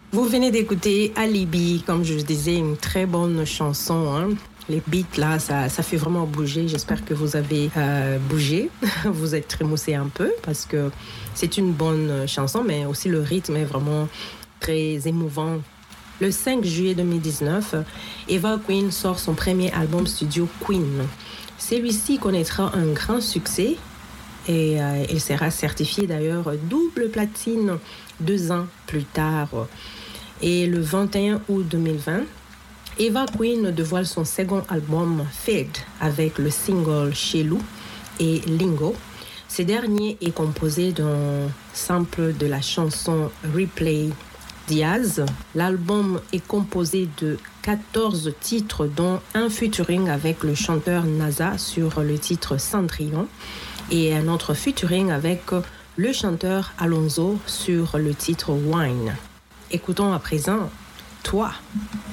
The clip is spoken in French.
Vous venez d'écouter Alibi, comme je disais, une très bonne chanson. Hein. Les beats là, ça fait vraiment bouger. J'espère que vous avez bougé. Vous êtes trémoussé un peu parce que c'est une bonne chanson, mais aussi le rythme est vraiment très émouvant. Le 5 juillet 2019, Eva Queen sort son premier album studio Queen. Celui-ci connaîtra un grand succès et il sera certifié d'ailleurs double platine 2 ans plus tard. Et le 21 août 2020, Eva Queen dévoile son second album Fade avec le single Chelou et Lingo. Ce dernier est composé d'un sample de la chanson Replay Diaz. L'album est composé de 14 titres, dont un featuring avec le chanteur NASA sur le titre Cendrillon et un autre featuring avec le chanteur Alonso sur le titre Wine. Écoutons à présent Toi.